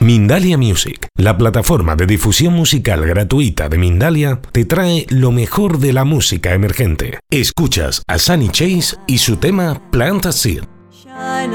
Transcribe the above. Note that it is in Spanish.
Mindalia Music, la plataforma de difusión musical gratuita de Mindalia, te trae lo mejor de la música emergente. Escuchas a Sunny Chase y su tema Plant a Seed. Shine